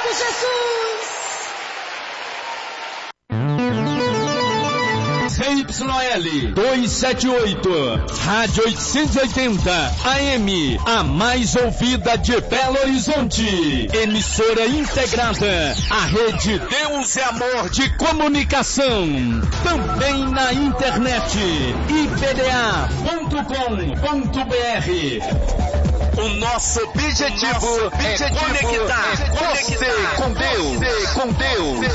Jesus! ZYL 278, Rádio 880, AM, a mais ouvida de Belo Horizonte. Emissora integrada à Rede Deus é Amor de Comunicação. Também na internet, ipda.com.br. O nosso objetivo é conectar você com Deus.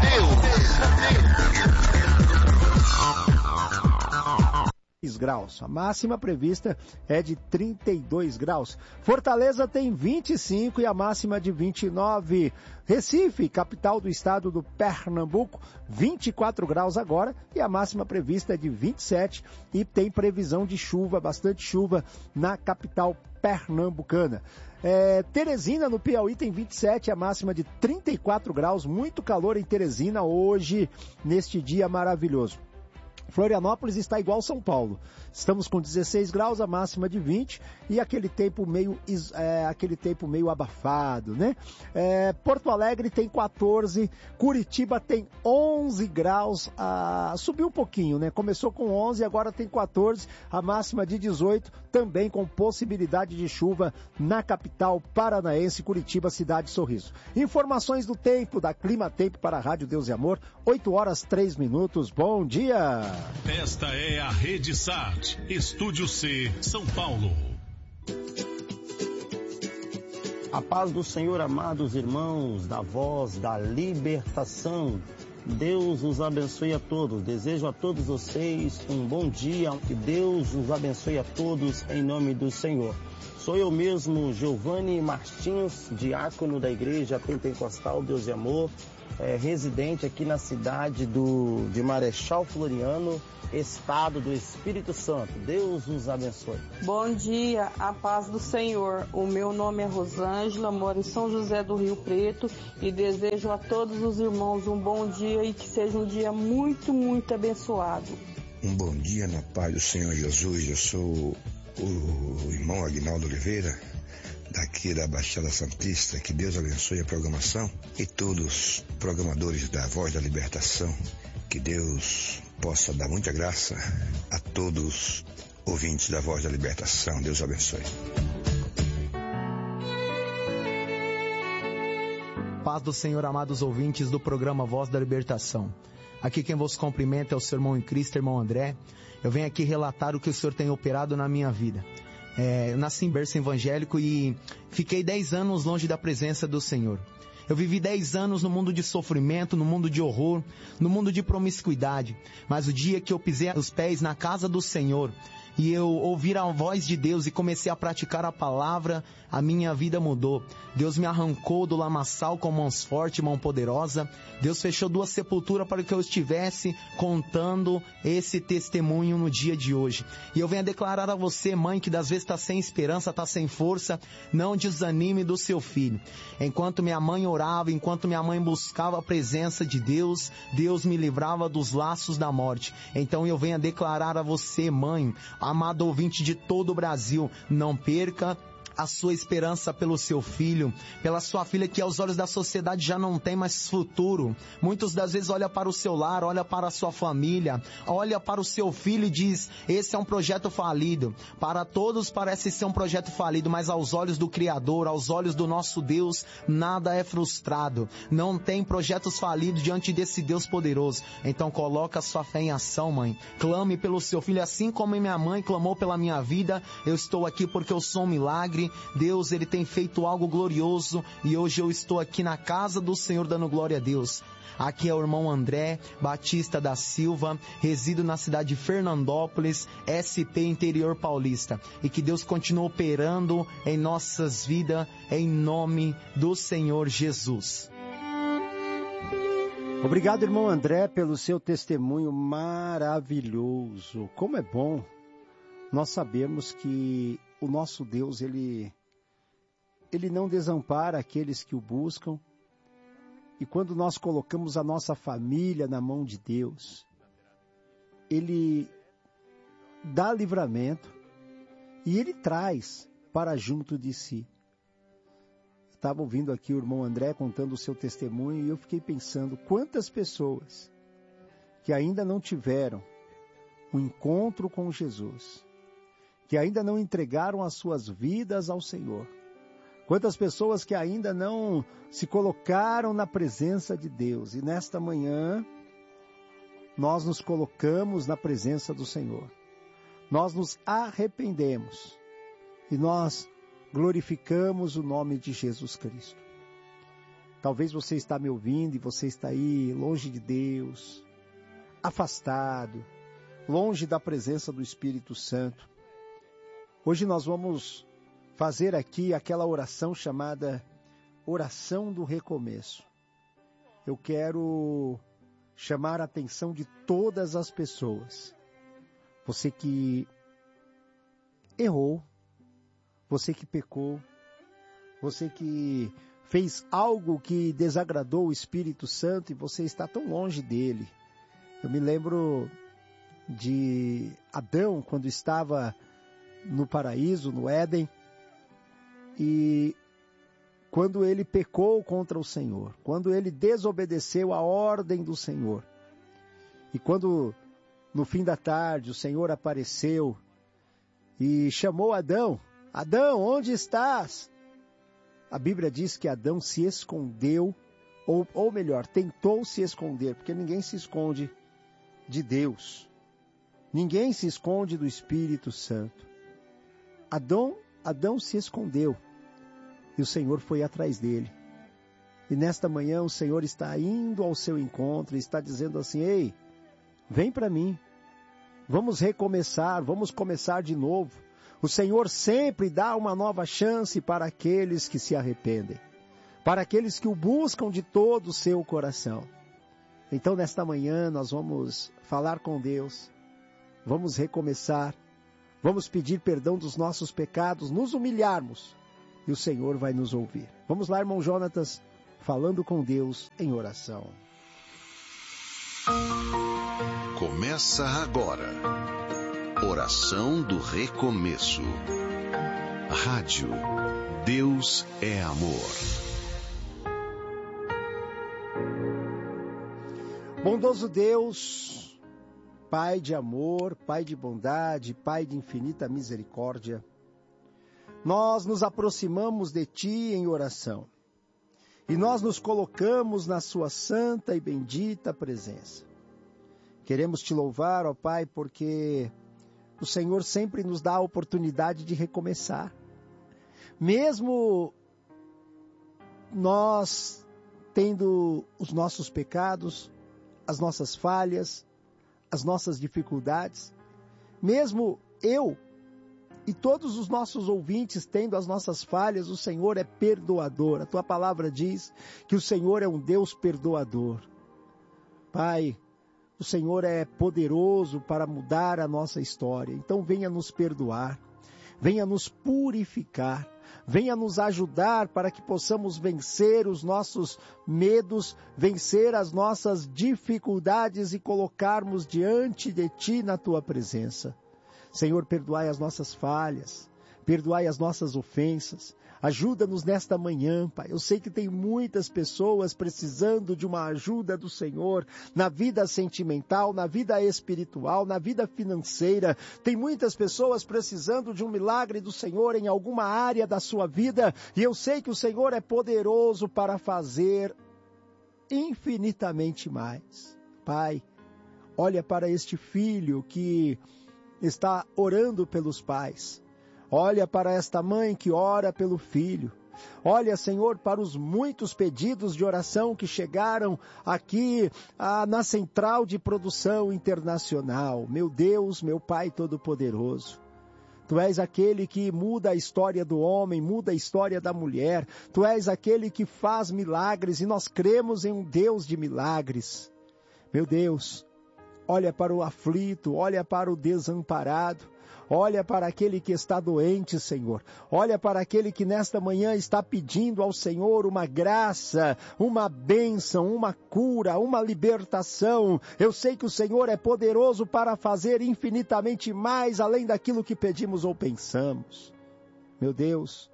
Graus. A máxima prevista é de 32 graus. Fortaleza tem 25 e a máxima de 29. Recife, capital do estado do Pernambuco, 24 graus agora e a máxima prevista é de 27 e tem previsão de chuva, bastante chuva na capital pernambucana. Teresina, no Piauí, tem 27, a máxima de 34 graus, muito calor em Teresina hoje, neste dia maravilhoso. Florianópolis está igual São Paulo. Estamos com 16 graus, a máxima de 20 e aquele tempo meio abafado, né? Porto Alegre tem 14, Curitiba tem 11 graus, subiu um pouquinho, né? Começou com 11, agora tem 14, a máxima de 18, também com possibilidade de chuva na capital paranaense, Curitiba, cidade de Sorriso. Informações do tempo, da Clima Tempo para a Rádio Deus e Amor, 8 horas 3 minutos, bom dia! Esta é a Rede Sat, Estúdio C, São Paulo. A paz do Senhor, amados irmãos, da Voz da Libertação. Deus os abençoe a todos. Desejo a todos vocês um bom dia. Que Deus os abençoe a todos em nome do Senhor. Sou eu mesmo, Giovanni Martins, diácono da Igreja Pentecostal Deus e Amor, residente aqui na cidade de Marechal Floriano, estado do Espírito Santo. Deus nos abençoe. Bom dia, a paz do Senhor. O meu nome é Rosângela, moro em São José do Rio Preto e desejo a todos os irmãos um bom dia e que seja um dia muito, muito abençoado. Um bom dia na paz do Senhor Jesus. Eu sou o irmão Aguinaldo Oliveira, daqui da Baixada Santista. Que Deus abençoe a programação e todos os programadores da Voz da Libertação. Que Deus possa dar muita graça a todos ouvintes da Voz da Libertação. Deus abençoe. Paz do Senhor, amados ouvintes do programa Voz da Libertação. Aqui quem vos cumprimenta é o seu irmão em Cristo, irmão André. Eu venho aqui relatar o que o Senhor tem operado na minha vida. Eu nasci em berço evangélico e fiquei 10 anos longe da presença do Senhor. Eu vivi 10 anos no mundo de sofrimento, no mundo de horror, no mundo de promiscuidade. Mas o dia que eu pisei os pés na casa do Senhor e eu ouvi a voz de Deus e comecei a praticar a palavra, a minha vida mudou. Deus me arrancou do lamaçal com mãos fortes, mão poderosa. Deus fechou 2 sepulturas para que eu estivesse contando esse testemunho no dia de hoje. E eu venho a declarar a você, mãe, que às vezes está sem esperança, está sem força, não desanime do seu filho. Enquanto minha mãe orava, enquanto minha mãe buscava a presença de Deus, Deus me livrava dos laços da morte. Então eu venho a declarar a você, mãe, amado ouvinte de todo o Brasil, não perca a sua esperança pelo seu filho, pela sua filha que aos olhos da sociedade já não tem mais futuro. Muitas das vezes olha para o seu lar, olha para a sua família, olha para o seu filho e diz, esse é um projeto falido. Para todos parece ser um projeto falido, mas aos olhos do Criador, aos olhos do nosso Deus, nada é frustrado. Não tem projetos falidos diante desse Deus poderoso. Então coloca a sua fé em ação, mãe. Clame pelo seu filho, assim como minha mãe clamou pela minha vida. Eu estou aqui porque eu sou um milagre. Deus, Ele tem feito algo glorioso e hoje eu estou aqui na casa do Senhor dando glória a Deus. Aqui é o irmão André Batista da Silva, resido na cidade de Fernandópolis, SP Interior Paulista. E que Deus continue operando em nossas vidas, em nome do Senhor Jesus. Obrigado, irmão André, pelo seu testemunho maravilhoso. Como é bom nós sabermos que o nosso Deus, Ele não desampara aqueles que o buscam. E quando nós colocamos a nossa família na mão de Deus, Ele dá livramento e Ele traz para junto de si. estava ouvindo aqui o irmão André contando o seu testemunho e eu fiquei pensando quantas pessoas que ainda não tiveram um encontro com Jesus, que ainda não entregaram as suas vidas ao Senhor, quantas pessoas que ainda não se colocaram na presença de Deus. E nesta manhã, nós nos colocamos na presença do Senhor. Nós nos arrependemos e nós glorificamos o nome de Jesus Cristo. Talvez você está me ouvindo e você está aí longe de Deus, afastado, longe da presença do Espírito Santo. Hoje nós vamos fazer aqui aquela oração chamada oração do recomeço. Eu quero chamar a atenção de todas as pessoas. Você que errou, você que pecou, você que fez algo que desagradou o Espírito Santo e você está tão longe dele. Eu me lembro de Adão quando estava no paraíso, no Éden, e quando ele pecou contra o Senhor, quando ele desobedeceu a ordem do Senhor, e quando no fim da tarde o Senhor apareceu e chamou Adão, Adão, onde estás? A Bíblia diz que Adão se escondeu, ou melhor, tentou se esconder, porque ninguém se esconde de Deus. Ninguém se esconde do Espírito Santo. Adão se escondeu e o Senhor foi atrás dele. E nesta manhã o Senhor está indo ao seu encontro e está dizendo assim, ei, vem para mim, vamos recomeçar, vamos começar de novo. O Senhor sempre dá uma nova chance para aqueles que se arrependem, para aqueles que o buscam de todo o seu coração. Então nesta manhã nós vamos falar com Deus, vamos recomeçar, vamos pedir perdão dos nossos pecados, nos humilharmos e o Senhor vai nos ouvir. Vamos lá, irmão Jonatas, falando com Deus em oração. Começa agora. Oração do Recomeço. Rádio Deus é Amor. Bondoso Deus, Pai de amor, Pai de bondade, Pai de infinita misericórdia, nós nos aproximamos de Ti em oração e nós nos colocamos na Sua santa e bendita presença. Queremos Te louvar, ó Pai, porque o Senhor sempre nos dá a oportunidade de recomeçar. Mesmo nós tendo os nossos pecados, as nossas falhas, as nossas dificuldades, mesmo eu e todos os nossos ouvintes tendo as nossas falhas, o Senhor é perdoador. A Tua palavra diz que o Senhor é um Deus perdoador. Pai, o Senhor é poderoso para mudar a nossa história. Então venha nos perdoar, venha nos purificar, venha nos ajudar para que possamos vencer os nossos medos, vencer as nossas dificuldades e colocarmos diante de Ti na Tua presença. Senhor, perdoai as nossas falhas, perdoai as nossas ofensas. Ajuda-nos nesta manhã, Pai. Eu sei que tem muitas pessoas precisando de uma ajuda do Senhor na vida sentimental, na vida espiritual, na vida financeira. Tem muitas pessoas precisando de um milagre do Senhor em alguma área da sua vida. E eu sei que o Senhor é poderoso para fazer infinitamente mais. Pai, olha para este filho que está orando pelos pais. Olha para esta mãe que ora pelo filho. Olha, Senhor, para os muitos pedidos de oração que chegaram aqui na Central de Produção Internacional. Meu Deus, meu Pai Todo-Poderoso. Tu és aquele que muda a história do homem, muda a história da mulher. Tu és aquele que faz milagres e nós cremos em um Deus de milagres. Meu Deus, olha para o aflito, olha para o desamparado. Olha para aquele que está doente, Senhor. Olha para aquele que nesta manhã está pedindo ao Senhor uma graça, uma bênção, uma cura, uma libertação. Eu sei que o Senhor é poderoso para fazer infinitamente mais além daquilo que pedimos ou pensamos. Meu Deus,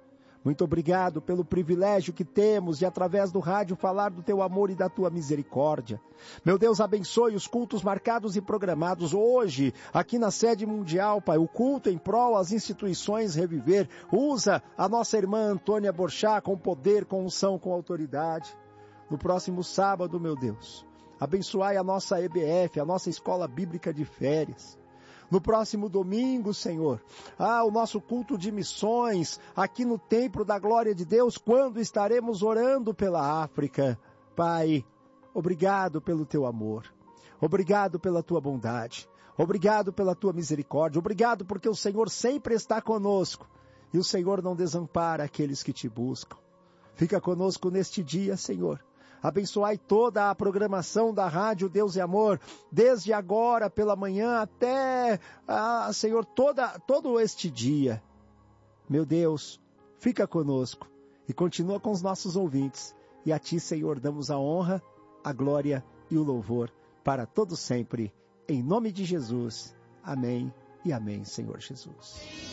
Muito obrigado pelo privilégio que temos de, através do rádio, falar do teu amor e da tua misericórdia. Meu Deus, abençoe os cultos marcados e programados hoje, aqui na sede mundial, Pai. O culto em prol às instituições Reviver. Usa a nossa irmã Antônia Borchá com poder, com unção, com autoridade. No próximo sábado, meu Deus, abençoai a nossa EBF, a nossa Escola Bíblica de Férias. No próximo domingo, Senhor, o nosso culto de missões, aqui no Templo da Glória de Deus, quando estaremos orando pela África. Pai, obrigado pelo teu amor, obrigado pela tua bondade, obrigado pela tua misericórdia, obrigado porque o Senhor sempre está conosco e o Senhor não desampara aqueles que te buscam. Fica conosco neste dia, Senhor. Abençoai toda a programação da Rádio Deus e Amor, desde agora pela manhã até, Senhor, todo este dia. Meu Deus, fica conosco e continua com os nossos ouvintes. E a Ti, Senhor, damos a honra, a glória e o louvor para todos sempre. Em nome de Jesus. Amém e amém, Senhor Jesus.